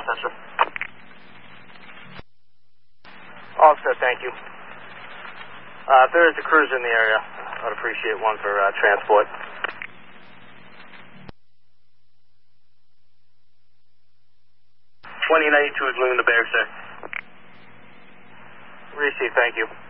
officer. Officer, thank you. If there is a cruiser in the area, I'd appreciate one for transport. 2092 is moving to Bear, sir. Receive, thank you.